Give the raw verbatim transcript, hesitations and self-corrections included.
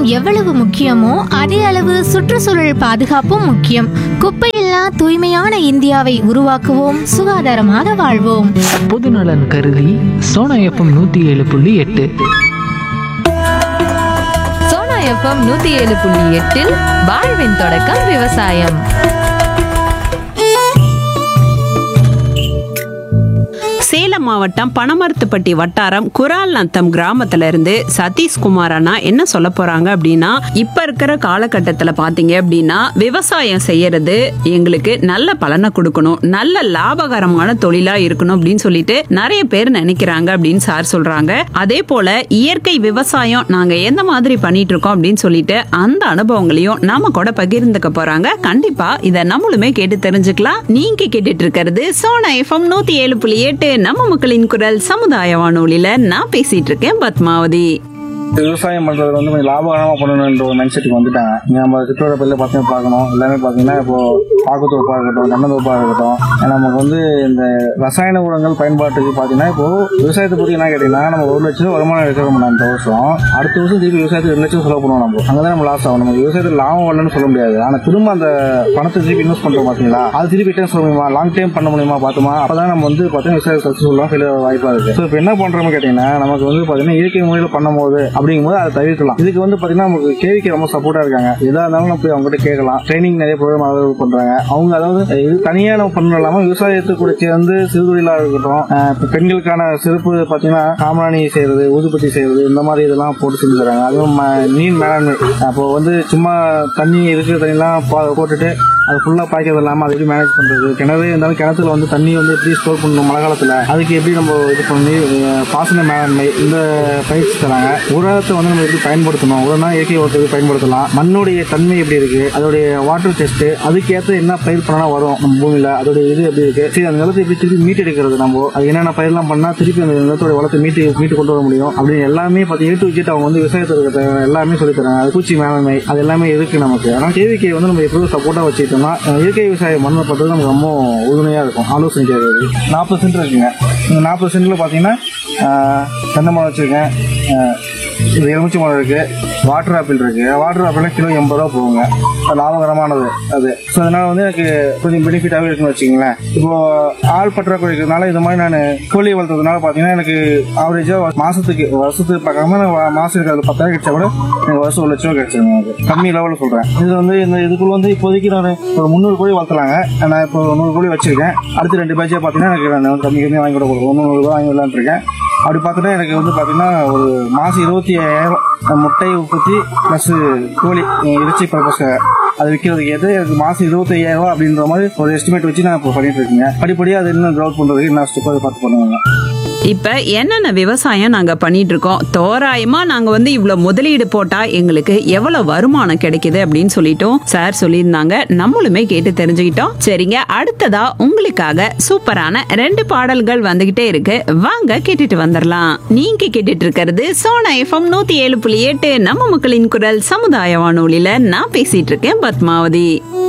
எவ்வளவு முக்கியமோ அதே அளவு சுற்றுச்சூழல் பாதுகாப்பும் முக்கியம். குப்பையில்லா தூய்மையான இந்தியாவை உருவாக்குவோம், சுகாதாரமாக வாழ்வோம். பொதுநலன் கருதி சோனா எஃப்எம் நூத்தி ஏழு புள்ளி எட்டு. சோனா எஃப்எம் நூத்தி ஏழு புள்ளி எட்டில் வாழ்வின் தொடக்கம் விவசாயம். சேலம் மாவட்டம் பனமரத்துப்பட்டி வட்டாரம் குரால் நத்தம் கிராமத்துல இருந்து சதீஷ்குமார் அண்ணா என்ன சொல்ல போறாங்க அப்படின்னா, இப்ப இருக்கிற காலகட்டத்துல பாத்தீங்க அப்படின்னா விவசாயம் செய்யறது எங்களுக்கு நல்ல பலனை கொடுக்கணும், நல்ல லாபகரமான தொழிலா இருக்கணும் அப்படின்னு சொல்லிட்டு நிறைய பேர் நினைக்கிறாங்க அப்படின்னு சார் சொல்றாங்க. அதே போல இயற்கை விவசாயம் நாங்க எந்த மாதிரி பண்ணிட்டு இருக்கோம் அப்படின்னு சொல்லிட்டு அந்த அனுபவங்களையும் நாம கூட பகிர்ந்துக்க போறாங்க. கண்டிப்பா இத நம்மளுமே கேட்டு தெரிஞ்சுக்கலாம். நீங்க கேட்டுட்டு இருக்கிறது சோனா எஃப்எம் நூத்தி ஏழு புள்ளி எட்டு, நம்ம மக்களின் குரல் சமுதாய வானொலியில நான் பேசிட்டு இருக்கேன் பத்மாவதி. விவசாயம் பண்றது வந்து கொஞ்சம் லாபகரமா பண்ணணும்ன்ற ஒரு மைண்ட் செட்டுக்கு வந்துட்டாங்க. நம்ம சுற்றோட பயில பார்த்தீங்கன்னா பார்க்கணும், எல்லாமே பார்த்தீங்கன்னா இப்போ பாக்குத்தோப்பா இருக்கட்டும், தென்னந்தோப்பா இருக்கட்டும், நமக்கு வந்து இந்த ரசாயன உரங்கள் பயன்பாட்டுக்கு பார்த்தீங்கன்னா இப்போ விவசாயத்தை பற்றி என்ன கேட்டீங்கன்னா, நம்ம ஒரு லட்சம் வருமானம் எடுக்கிறோம் இந்த வருஷம், அடுத்த வருஷம் திருப்பி விவசாயத்துக்கு ரெண்டு லட்சம் செலவு பண்ணுவோம். நம்ம அங்கதான் நம்ம லாஸ் ஆகும். நம்ம விவசாயத்தில் லாபம் வரலன்னு சொல்ல முடியாது. ஆனா திரும்ப அந்த பணத்தை திருப்பி இன்வெஸ்ட் பண்றோம் பார்த்தீங்களா, அது திருப்பி ரிட்டர்ன் சொல்ல முடியுமா, லாங் டைம் பண்ண முடியுமா பார்த்தோமா, அப்பதான் நம்ம வந்து பார்த்தீங்கன்னா விவசாய சக்சஸ்ஃபுல்லாக ஃபெயிலியர் வாய்ப்பா இருக்கு. ஸோ இப்போ என்ன பண்றோம்னு கேட்டீங்கன்னா, நமக்கு வந்து பார்த்தீங்கன்னா இயற்கை முறையில் பண்ணும்போது அப்படிங்கும்போது அதை தவிர்க்கலாம். இதுக்கு வந்து பாத்தீங்கன்னா நமக்கு கேவிக்கு ரொம்ப சப்போர்ட்டா இருக்காங்க. எதா இருந்தாலும் நம்ம போய் அவங்க கிட்ட கேட்கலாம். ட்ரைனிங் நிறைய ப்ரோக்ராம் அவைலபிள் பண்றாங்க. அவங்க அதாவது இது தனியா நம்ம பண்ணணும் இல்லாம விவசாயத்துக்கு கூட சேர்ந்து சிறுதொழிலா இருக்கட்டும், இப்போ பெண்களுக்கான சிறப்பு பாத்தீங்கன்னா காமராணி செய்யறது, ஊதுபத்தி செய்யறது, இந்த மாதிரி இதெல்லாம் போட்டு செஞ்சு தராங்க. அதுவும் நீர் மேலாண்மை, அப்போ வந்து சும்மா தண்ணி இருக்கிற தண்ணி எல்லாம் போட்டுட்டு அது ஃபுல்லா பாய்க்கிறது இல்லாம அதை எப்படி மேனேஜ் பண்றது, கிணறு இருந்தாலும் கிணத்துல வந்து தண்ணி வந்து எப்படி ஸ்டோர் பண்ணணும் மழை காலத்துல, அதுக்கு எப்படி நம்ம இது பண்ணி பாசன மேலாண்மை இந்த பயிற்சி தராங்க. உரத்தை வந்து நம்ம எப்படி பயன்படுத்தணும், உரம்னா இயற்கை உரத்தை பயன்படுத்தலாம், மண்ணுடைய தன்மை எப்படி இருக்கு, அதோடைய வாட்டர் டெஸ்ட், அதுக்கேற்ற என்ன பயிர் பண்ணா வரும் நம்ம பூமியில, அதோடைய இது எப்படி இருக்கு, சரி அந்த நிலத்தை எப்படி திருப்பி மீட்டு எடுக்கிறது, நம்ம அது என்னென்ன பயிரெல்லாம் பண்ணா திருப்பி அந்த நிலத்தோட வளத்தை மீட்டு மீட்டு கொண்டு வர முடியும் அப்படின்னு எல்லாமே பார்த்து ஏ டு ஜெட் அவங்க வந்து விவசாயத்துக்கு எல்லாமே சொல்லி தராங்க. அது பூச்சி மேலாண்மை அது எல்லாமே இருக்கு நமக்கு. ஆனால் கேவிகே வந்து நம்ம எப்போதும் சப்போர்ட்டா வச்சுக்கிட்டோம்னா இயற்கை விவசாயம் மண்ணை பண்றது நமக்கு ரொம்ப உறுதுணையா இருக்கும். ஆலோசனை கேட்கறது நாற்பது சென்ட் இருக்குங்க. இந்த நாற்பது சென்ட்ல பாத்தீங்கன்னா தென்னை மரம் வச்சிருக்கேன், எலுமிச்சை மரம் இருக்கு, வாட்டர் ஆப்பிள் இருக்கு. வாட்டர் ஆப்பிள் கிலோ எண்பது ரூபா போகுங்க, லாபகரமானது அது. ஸோ அதனால வந்து எனக்கு கொஞ்சம் பெனிஃபிட்டாகவே இருக்குன்னு வச்சுக்கோங்களேன். இப்போ ஆள் பற்றாக்குறை இருக்கிறதுனால இது மாதிரி நான் கோழி வளர்த்ததுனால பார்த்தீங்கன்னா எனக்கு ஆவரேஜா மாசத்துக்கு வருஷத்துக்கு பார்க்காம மாசம் இருக்கிறது பத்தாயிரம் கிடைச்சா கூட எனக்கு வருஷம் ஒரு லட்சம் ரூபா கிடைச்சிருங்க. எனக்கு கம்மி லெவலில் சொல்றேன். இது வந்து இந்த இதுக்குள்ள வந்து இப்போதைக்கு நான் ஒரு முந்நூறு கோழி வளர்த்தலாங்க. நான் இப்போ நூறு கோழி வச்சிருக்கேன். அடுத்து ரெண்டு பேட்சா பார்த்தீங்கன்னா எனக்கு நான் கம்மி கம்மி வாங்கி கூட கொடுக்கும் முந்நூறு ரூபாய் வாங்கி விடலான்னு இருக்கேன். அப்படி பார்த்துட்டா எனக்கு வந்து பார்த்தீங்கன்னா ஒரு மாசம் இருபத்தி ஐயாயிரம் முட்டை உற்பத்தி பிளஸ் கோழி இறைச்சி பர்பஸ் அது விற்கிறதுக்கு ஏற்று எனக்கு மாசம் இருபத்தி ஐயாயிரம் ரூபாய் அப்படின்ற மாதிரி ஒரு எஸ்டிமேட் வச்சு நான் இப்போ பண்ணிட்டு இருக்கேங்க. படிப்படியாக அது இன்னும் க்ரோத் பண்றதுக்கு இன்னும் ஸ்டெப் பார்த்து பண்ணுவாங்க. இப்ப என்னென்ன விவசாயம் நாங்க பண்ணிட்டு இருக்கோம், தோராயமா நாங்க வந்து இவ்வளவு முதலீடு போட்டா எங்களுக்கு எவ்வளவு வருமானம் கிடைக்குது அப்படின்னு சொல்லிட்டோம் சார் சொல்லியிருந்தாங்க. நம்மளுமே கேட்டு தெரிஞ்சுக்கிட்டோம். சரிங்க, அடுத்ததா உங்களுக்காக சூப்பரான ரெண்டு பாடல்கள் வந்துகிட்டே இருக்கு, வாங்க கேட்டுட்டு வந்துடலாம். நீங்க கேட்டுட்டு இருக்கிறது சோனா எஃப்எம் நூத்தி ஏழு புள்ளி எட்டு, நம்ம மக்களின் குரல் சமுதாய வானொலியில நான் பேசிட்டு இருக்கேன் பத்மாவதி.